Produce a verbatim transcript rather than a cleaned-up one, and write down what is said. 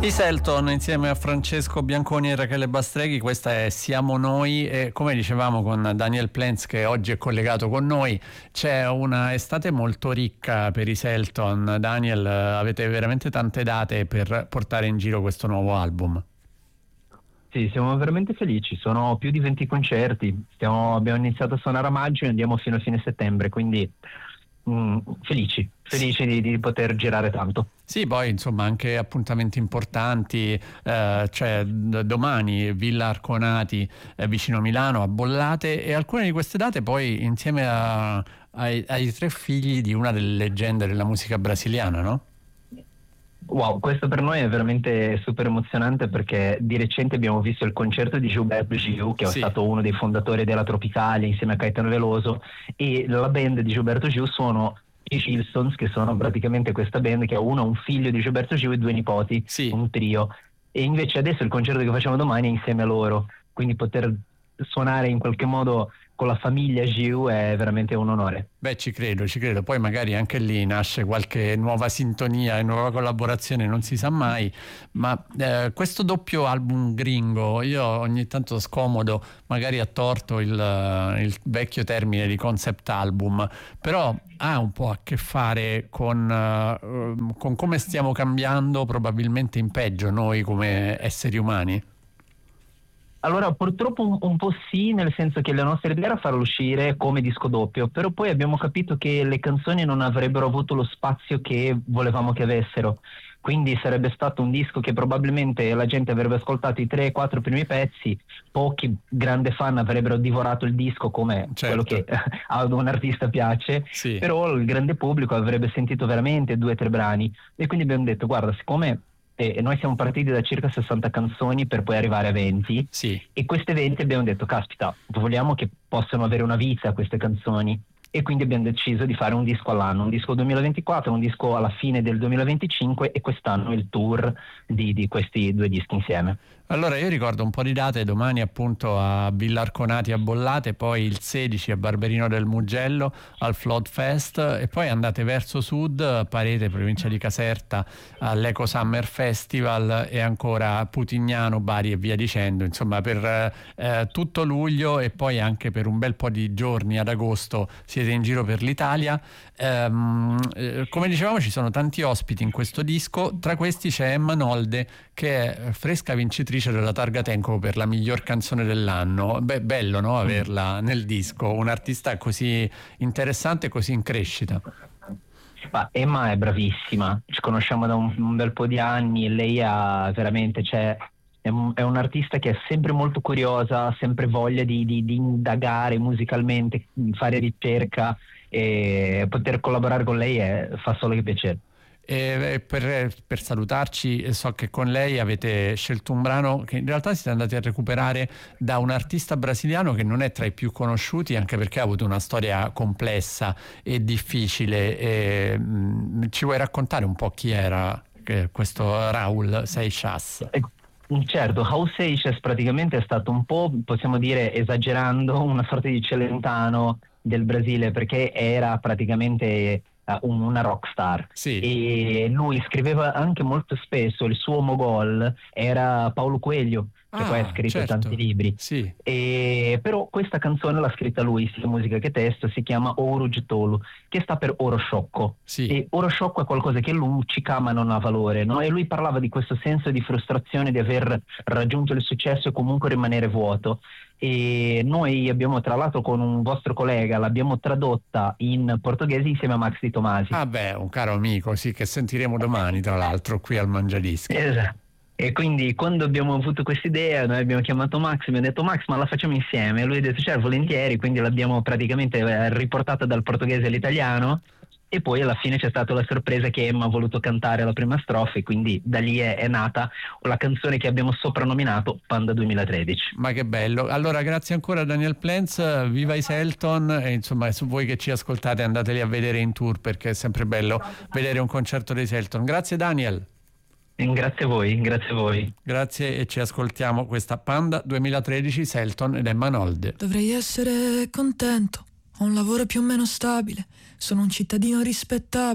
I Selton insieme a Francesco Bianconi e Rachele Bastreghi, questa è Siamo Noi, e come dicevamo con Daniel Plens che oggi è collegato con noi, c'è una estate molto ricca per i Selton. Daniel, avete veramente tante date per portare in giro questo nuovo album. Sì, siamo veramente felici, sono più di venti concerti, stiamo, abbiamo iniziato a suonare a maggio e andiamo fino a fine settembre, quindi mh, felici, felici di, di poter girare tanto. Sì, poi insomma anche appuntamenti importanti, eh, cioè d- domani Villa Arconati eh, vicino Milano a Bollate, e alcune di queste date poi insieme a, ai, ai tre figli di una delle leggende della musica brasiliana, no? Wow, questo per noi è veramente super emozionante perché di recente abbiamo visto il concerto di Gilberto Gil, che Sì. è stato uno dei fondatori della Tropicale insieme a Caetano Veloso, e la band di Gilberto Gil sono i Gilsons, che sono praticamente questa band che ha uno un figlio di Gilberto Gil e due nipoti, Sì. un trio, e invece adesso il concerto che facciamo domani è insieme a loro, quindi poter suonare in qualche modo con la famiglia Gil è veramente un onore. Beh, ci credo, ci credo. Poi magari anche lì nasce qualche nuova sintonia e nuova collaborazione, non si sa mai. Ma eh, questo doppio album gringo, io ogni tanto scomodo, magari a torto il, il vecchio termine di concept album, però ha un po' a che fare con, uh, con come stiamo cambiando, probabilmente in peggio, noi come esseri umani. Allora, purtroppo un, un po' sì, nel senso che la nostra idea era farlo uscire come disco doppio, però poi abbiamo capito che le canzoni non avrebbero avuto lo spazio che volevamo che avessero, quindi sarebbe stato un disco che probabilmente la gente avrebbe ascoltato i tre quattro primi pezzi, pochi grandi fan avrebbero divorato il disco come Certo. quello che ad un artista piace, Sì. però il grande pubblico avrebbe sentito veramente due o tre brani, e quindi abbiamo detto, guarda, siccome e noi siamo partiti da circa sessanta canzoni per poi arrivare a venti, Sì. e queste venti abbiamo detto, caspita, vogliamo che possano avere una vita queste canzoni, e quindi abbiamo deciso di fare un disco all'anno, un disco duemilaventiquattro, un disco alla fine del duemilaventicinque, e quest'anno il tour di, di questi due dischi insieme. Allora io ricordo un po' di date: domani appunto a Villa Arconati a Bollate, poi il sedici a Barberino del Mugello al Flood Fest, e poi andate verso sud, Parete, provincia di Caserta, all'Eco Summer Festival, e ancora Putignano, Bari e via dicendo, insomma per eh, tutto luglio, e poi anche per un bel po' di giorni ad agosto siete in giro per l'Italia. Ehm, eh, come dicevamo, ci sono tanti ospiti in questo disco, tra questi c'è Emma Nolde, che è fresca vincitrice della Targa Tenco per la miglior canzone dell'anno. Beh, bello, no, averla nel disco, un'artista così interessante e così in crescita. Ma Emma è bravissima, ci conosciamo da un, un bel po' di anni, e lei ha veramente, cioè, è, un, è un'artista che è sempre molto curiosa, ha sempre voglia di, di, di indagare musicalmente, di fare ricerca, e poter collaborare con lei è, fa solo che piacere. E per, per salutarci, so che con lei avete scelto un brano che in realtà siete andati a recuperare da un artista brasiliano che non è tra i più conosciuti, anche perché ha avuto una storia complessa e difficile. E, mh, ci vuoi raccontare un po' chi era eh, questo Raul Seixas? Certo, Raul Seixas praticamente è stato un po', possiamo dire esagerando, una sorta di Celentano del Brasile, perché era praticamente Un, una rockstar. Sì. E lui scriveva anche molto spesso, il suo mogol era Paulo Coelho, che Ah, poi ha scritto certo. tanti libri. Sì. E, però questa canzone l'ha scritta lui, sia musica che testo, si chiama Ouro de Tolo, che sta per oro sciocco. Sì. E oro sciocco è qualcosa che luccica ma non ha valore, no? E lui parlava di questo senso di frustrazione di aver raggiunto il successo e comunque rimanere vuoto. E noi abbiamo, tra l'altro con un vostro collega, l'abbiamo tradotta in portoghese insieme a Max Di Tomasi. Ah beh, un caro amico, sì, che sentiremo domani tra l'altro qui al Mangiadischi. Esatto. E quindi quando abbiamo avuto questa idea noi abbiamo chiamato Max e abbiamo detto, Max, ma la facciamo insieme? E lui ha detto, certo, volentieri, quindi l'abbiamo praticamente riportata dal portoghese all'italiano, e poi alla fine c'è stata la sorpresa che Emma ha voluto cantare la prima strofa, e quindi da lì è, è nata la canzone che abbiamo soprannominato Panda duemilatredici. Ma che bello. Allora grazie ancora Daniel Plens, viva i Selton, e insomma su voi che ci ascoltate andateli a vedere in tour, perché è sempre bello vedere un concerto dei Selton. Grazie Daniel. Grazie a voi, grazie a voi. Grazie, e ci ascoltiamo questa Panda duemilatredici, Selton ed Emma Nolde. Dovrei essere contento, ho un lavoro più o meno stabile, sono un cittadino rispettabile.